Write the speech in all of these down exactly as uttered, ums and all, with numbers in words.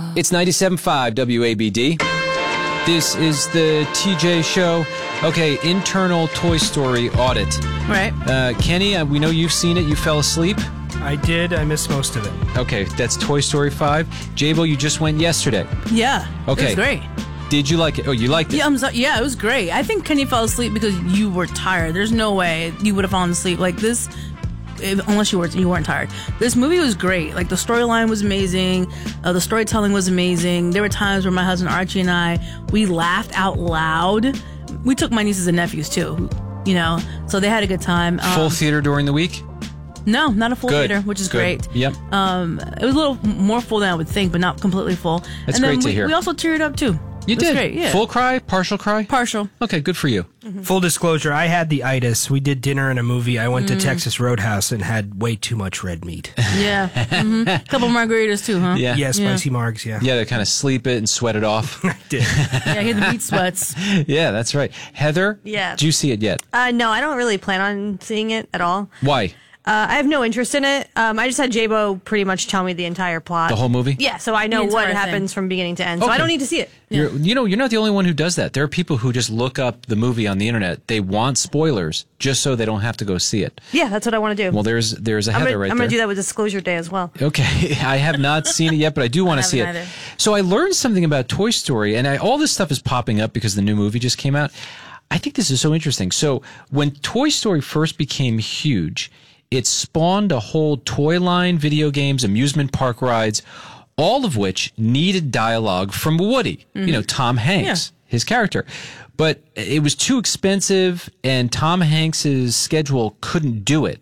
It's ninety-seven point five W A B D. This is the T J Show. Okay, internal Toy Story audit. Right. Uh, Kenny, uh, we know you've seen it. You fell asleep. I did. I missed most of it. Okay, that's Toy Story five. J-Bo, you just went yesterday. Yeah. Okay. It was great. Did you like it? Oh, you liked it? Yeah, I'm so, yeah, it was great. I think Kenny fell asleep because you were tired. There's no way you would have fallen asleep like this, if, unless you were you weren't tired. This movie was great. Like the storyline was amazing. Uh, the storytelling was amazing. There were times where my husband Archie and I we laughed out loud. We took my nieces and nephews too, you know, so they had a good time. Um, Full theater during the week? No, not a full Good. theater, which is Good. great. Yep. Um, it was a little more full than I would think, but not completely full. That's and then great to we, hear. We also teared up too. You it was did? Great, yeah. Full cry? Partial cry? Partial. Okay, good for you. Mm-hmm. Full disclosure, I had the itis. We did dinner and a movie. I went Mm. to Texas Roadhouse and had way too much red meat. Yeah. Mm-hmm. A couple margaritas too, huh? Yeah. Yeah, spicy margs, yeah. Yeah, to kind of sleep it and sweat it off. I did. Yeah, he had the meat sweats. Yeah, that's right. Heather? Yeah. Did you see it yet? Uh, no, I don't really plan on seeing it at all. Why? Uh, I have no interest in it. Um, I just had J-Bo pretty much tell me the entire plot. The whole movie? Yeah, so I know The what entire happens thing. from beginning to end. So Okay. I don't need to see it. You're, you know, you're not the only one who does that. There are people who just look up the movie on the internet. They want spoilers just so they don't have to go see it. Yeah, that's what I want to do. Well, there's there's a I'm Heather gonna, right I'm there. gonna do that with Disclosure Day as well. Okay, I have not seen it yet, but I do want to see it. haven't either. So I learned something about Toy Story, and I, all this stuff is popping up because the new movie just came out. I think this is so interesting. So when Toy Story first became huge, it spawned a whole toy line, video games, amusement park rides, all of which needed dialogue from Woody, Mm-hmm. you know, Tom Hanks, his character. But it was too expensive, and Tom Hanks's schedule couldn't do it.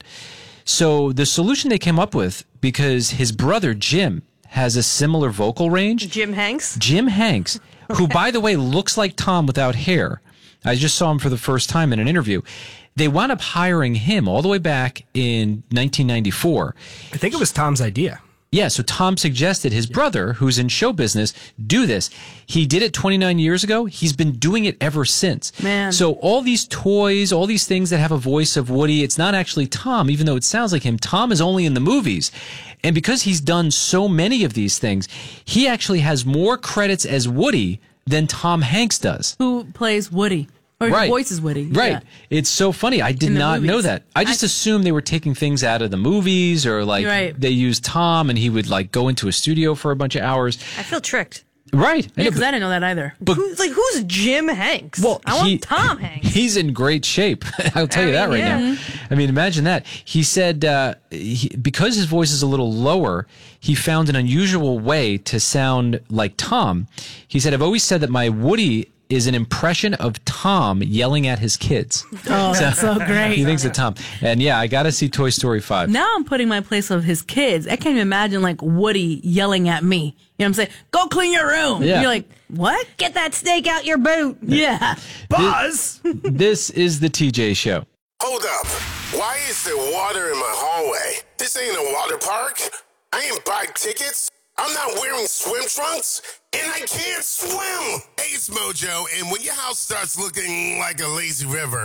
So the solution they came up with, because his brother Jim has a similar vocal range, Jim Hanks? Jim Hanks, who, by the way, looks like Tom without hair. I just saw him for the first time in an interview. They wound up hiring him all the way back in nineteen ninety-four. I think it was Tom's idea. Yeah, so Tom suggested his brother, who's in show business, do this. He did it twenty-nine years ago. He's been doing it ever since. Man. So all these toys, all these things that have a voice of Woody, it's not actually Tom, even though it sounds like him. Tom is only in the movies. And because he's done so many of these things, he actually has more credits as Woody than Tom Hanks does. Who plays Woody? Or Right. who voices Woody? Right. Yeah. It's so funny. I did In the not know movies. that. I just I- assumed they were taking things out of the movies, or like Right. they used Tom and he would like go into a studio for a bunch of hours. I feel tricked. Right. Yeah, know, because I didn't know that either. but- Who's like who's Jim Hanks? Well, I want he- Tom Hanks. He's in great shape. I'll tell I you that mean, right yeah. now. I mean, imagine that. He said uh, he, because his voice is a little lower, he found an unusual way to sound like Tom. He said, "I've always said that my Woody is an impression of Tom yelling at his kids." Oh, that's so great. He thinks of Tom. And yeah, I got to see Toy Story five. Now I'm putting my place of his kids. I can't even imagine like Woody yelling at me. You know what I'm saying? Go clean your room. Yeah. And you're like, what? Get that steak out your boot. Yeah. Buzz! This is the T J Show. Hold up. Why is there water in my hallway? This ain't a water park. I ain't buy tickets. I'm not wearing swim trunks, and I can't swim. Hey, it's Mojo, and when your house starts looking like a lazy river,